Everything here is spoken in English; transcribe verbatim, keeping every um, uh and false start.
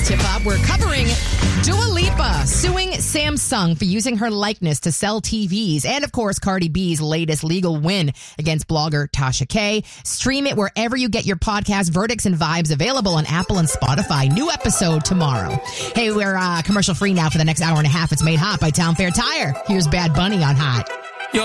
tip up, we're covering Dua Lipa suing Samsung for using her likeness to sell T Vs. And, of course, Cardi B's latest legal win against blogger Tasha K. Stream it wherever you get your podcast. Verdicts and Vibes available on Apple and Spotify. New episode tomorrow. Hey, we're uh, commercial free now for the next hour and a half. It's made hot by Town Fair Tire. Here's Bad Bunny on Hot.